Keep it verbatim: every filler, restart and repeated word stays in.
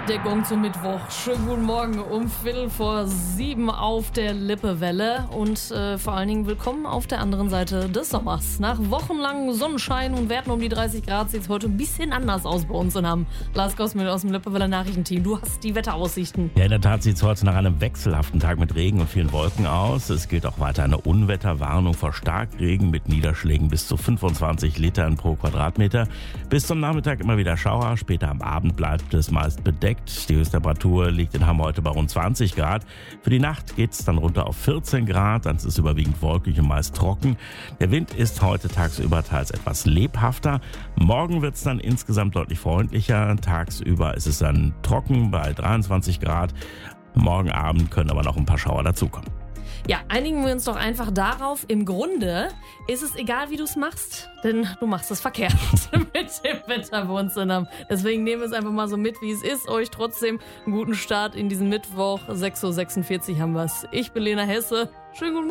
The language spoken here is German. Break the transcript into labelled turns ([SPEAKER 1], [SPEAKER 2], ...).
[SPEAKER 1] Der Gong zum Mittwoch. Schönen guten Morgen um Viertel vor sieben auf der Lippewelle und äh, vor allen Dingen willkommen auf der anderen Seite des Sommers. Nach wochenlangem Sonnenschein und Werten um die dreißig Grad sieht es heute ein bisschen anders aus bei uns in Hamm. Lars Gosmil aus dem Lippewelle Nachrichtenteam. Du hast die Wetteraussichten.
[SPEAKER 2] Ja, in der Tat sieht es heute nach einem wechselhaften Tag mit Regen und vielen Wolken aus. Es gilt auch weiter eine Unwetterwarnung vor Starkregen mit Niederschlägen bis zu fünfundzwanzig Litern pro Quadratmeter. Bis zum Nachmittag immer wieder Schauer. Später am Abend bleibt es meist bedeckt. Die Höchsttemperatur liegt in Hamm heute bei rund zwanzig Grad. Für die Nacht geht es dann runter auf vierzehn Grad. Dann ist es überwiegend wolkig und meist trocken. Der Wind ist heute tagsüber teils etwas lebhafter. Morgen wird es dann insgesamt deutlich freundlicher. Tagsüber ist es dann trocken bei dreiundzwanzig Grad. Morgen Abend können aber noch ein paar Schauer dazukommen.
[SPEAKER 1] Ja, einigen wir uns doch einfach darauf. Im Grunde ist es egal, wie du es machst, denn du machst es verkehrt mit dem Wetter bei uns in Hamm. Deswegen nehmen wir es einfach mal so mit, wie es ist. Euch trotzdem einen guten Start in diesen Mittwoch. sechs Uhr sechsundvierzig haben wir es. Ich bin Lena Hesse. Schönen guten Morgen.